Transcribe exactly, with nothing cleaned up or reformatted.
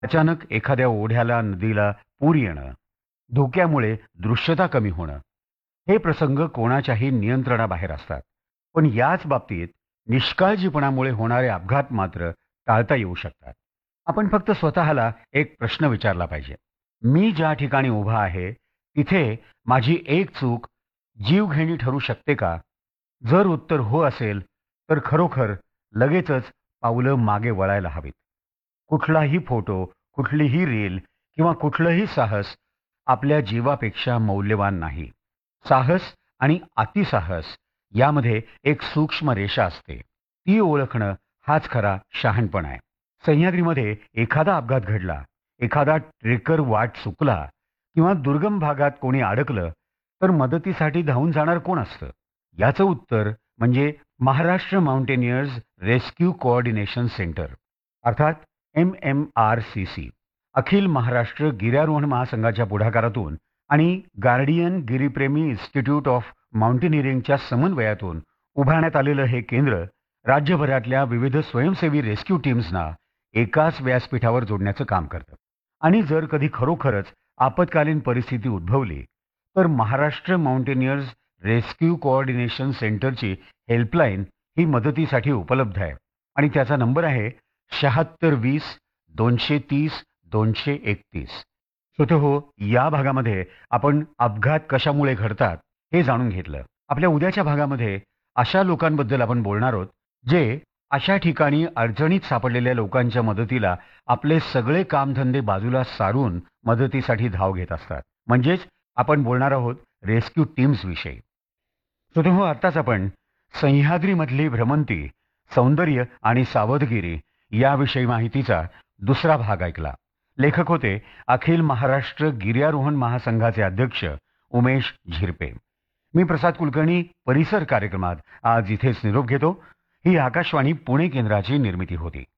अचानक एखाद्या ओढ्याला, नदीला पूर येणं, धोक्यामुळे दृश्यता कमी होणं, हे प्रसंग कोणाच्याही नियंत्रणाबाहेर असतात. पण याच बाबतीत निष्काळजीपणामुळे होणारे अपघात मात्र टाळता येऊ शकतात. आपण फक्त स्वतःला एक प्रश्न विचारला पाहिजे. मी ज्या ठिकाणी उभा आहे, तिथे माझी एक चूक जीवघेणी ठरू शकते का? जर उत्तर हो असेल, तर खरोखर लगेचच पावलं मागे वळायला हवीत. कुठलाही फोटो, कुठलीही रील किंवा कुठलंही साहस आपल्या जीवापेक्षा मौल्यवान नाही. साहस आणि अतिसाहस यामध्ये एक सूक्ष्म रेषा असते. ती ओळखणं हाच खरा शहाणपण आहे. सह्याद्रीमध्ये एखादा अपघात घडला, एखादा ट्रेकर वाट चुकला किंवा दुर्गम भागात कोणी अडकलं, तर मदतीसाठी धावून जाणार कोण असतं? याचं उत्तर म्हणजे Maharashtra mountaineers rescue coordination centre, अर्थात M M R C C. अखिल महाराष्ट्र गिर्यारोहण महासंघाच्या पुढाकारातून आणि गार्डियन गिरीप्रेमी इन्स्टिट्यूट ऑफ माउंटेनिअरिंगच्या समन्वयातून उभारण्यात आलेलं हे केंद्र राज्यभरातल्या विविध स्वयंसेवी रेस्क्यू टीम्सना एकाच व्यासपीठावर जोडण्याचं काम करतं. आणि जर कधी खरोखरच आपत्कालीन परिस्थिती उद्भवली, तर महाराष्ट्र माउंटेनियर्स रेस्क्यू कोऑर्डिनेशन सेंटरची हेल्पलाईन ही मदतीसाठी उपलब्ध आहे. आणि त्याचा नंबर आहे शहात्तर वीस दोनशे तीस दोनशे एकतीस. श्रोते हो, या भागामध्ये आपण अपघात कशामुळे घडतात हे जाणून घेतलं. आपल्या उद्याच्या भागामध्ये अशा लोकांबद्दल आपण बोलणार आहोत, जे अशा ठिकाणी अडचणीत सापडलेल्या लोकांच्या मदतीला आपले सगळे कामधंदे बाजूला सारून मदतीसाठी धाव घेत असतात. म्हणजेच आपण बोलणार आहोत रेस्क्यू टीम्स विषयी. श्रोते हो, आत्ताच आपण सह्याद्रीमधली भ्रमंती, सौंदर्य आणि सावधगिरी याविषयी माहितीचा दुसरा भाग ऐकला. लेखक होते अखिल महाराष्ट्र गिर्यारोहण महासंघाचे अध्यक्ष उमेश झिरपे. मी प्रसाद कुलकर्णी परिसर कार्यक्रमात आज इथेच निरोप घेतो. ही आकाशवाणी पुणे केंद्राची निर्मिती होती.